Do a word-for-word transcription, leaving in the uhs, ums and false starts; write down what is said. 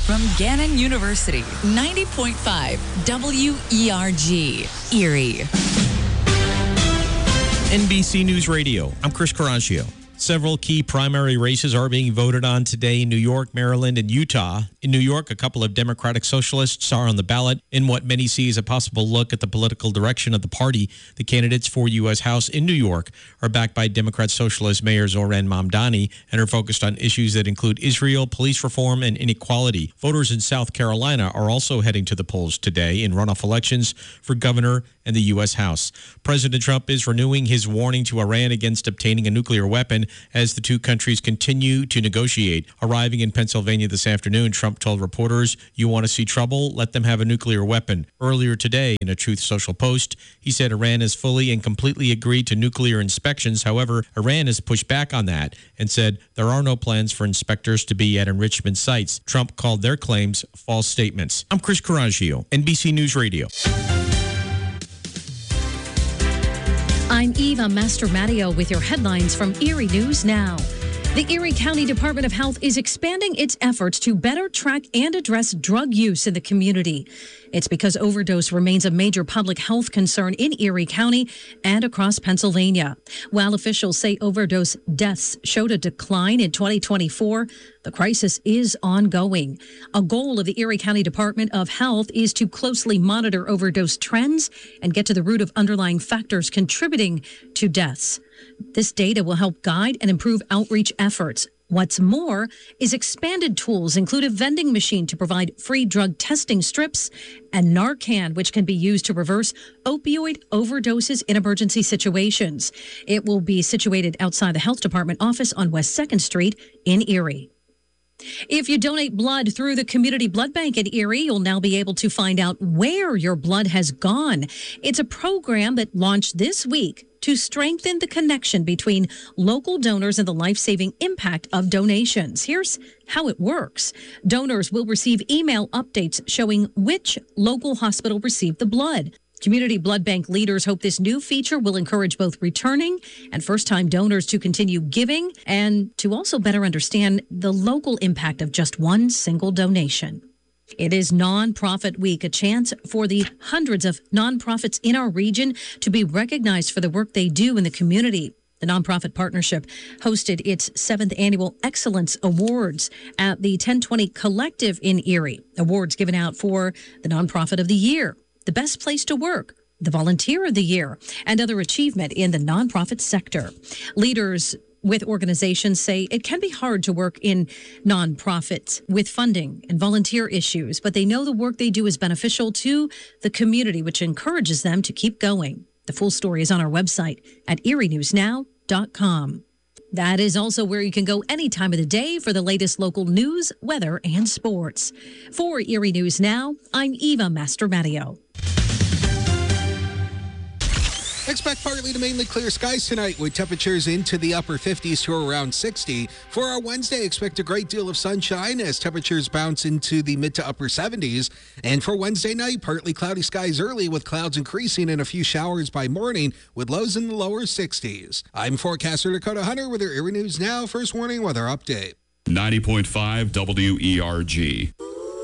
from Gannon University, ninety point five W E R G, Erie. N B C News Radio, I'm Chris Caraccio. Several key primary races are being voted on today in New York, Maryland, and Utah. In New York, a couple of Democratic socialists are on the ballot in what many see as a possible look at the political direction of the party. The candidates for U S House in New York are backed by Democrat Socialist Mayor Zohran Mamdani and are focused on issues that include Israel, police reform, and inequality. Voters in South Carolina are also heading to the polls today in runoff elections for governor and the U S House. President Trump is renewing his warning to Iran against obtaining a nuclear weapon as the two countries continue to negotiate. Arriving in Pennsylvania this afternoon, Trump told reporters, "You want to see trouble? Let them have a nuclear weapon." Earlier today, in a Truth Social post, he said Iran has fully and completely agreed to nuclear inspections. However, Iran has pushed back on that and said there are no plans for inspectors to be at enrichment sites. Trump called their claims false statements. I'm Chris Caraccio, N B C News Radio. I'm Eva Mastromattio with your headlines from Erie News Now. The Erie County Department of Health is expanding its efforts to better track and address drug use in the community. It's because overdose remains a major public health concern in Erie County and across Pennsylvania. While officials say overdose deaths showed a decline in twenty twenty-four, the crisis is ongoing. A goal of the Erie County Department of Health is to closely monitor overdose trends and get to the root of underlying factors contributing to deaths. This data will help guide and improve outreach efforts. What's more is expanded tools include a vending machine to provide free drug testing strips and Narcan, which can be used to reverse opioid overdoses in emergency situations. It will be situated outside the health department office on West second Street in Erie. If you donate blood through the Community Blood Bank in Erie, you'll now be able to find out where your blood has gone. It's a program that launched this week to strengthen the connection between local donors and the life-saving impact of donations. Here's how it works. Donors will receive email updates showing which local hospital received the blood. Community Blood Bank leaders hope this new feature will encourage both returning and first-time donors to continue giving and to also better understand the local impact of just one single donation. It is Nonprofit Week, a chance for the hundreds of nonprofits in our region to be recognized for the work they do in the community. The Nonprofit Partnership hosted its seventh annual Excellence Awards at the ten twenty Collective in Erie. Awards given out for the Nonprofit of the Year, the Best Place to Work, the Volunteer of the Year, and other achievement in the nonprofit sector. Leaders with organizations say it can be hard to work in nonprofits with funding and volunteer issues, but they know the work they do is beneficial to the community, which encourages them to keep going. The full story is on our website at erie news now dot com. That is also where you can go any time of the day for the latest local news, weather, and sports. For Erie News Now, I'm Eva Mastromattio. Expect partly to mainly clear skies tonight with temperatures into the upper fifties to around sixty. For our Wednesday, expect a great deal of sunshine as temperatures bounce into the mid to upper seventies. And for Wednesday night, partly cloudy skies early with clouds increasing and a few showers by morning with lows in the lower sixties. I'm forecaster Dakota Hunter with your Erie News Now First Warning Weather Update. ninety point five W E R G.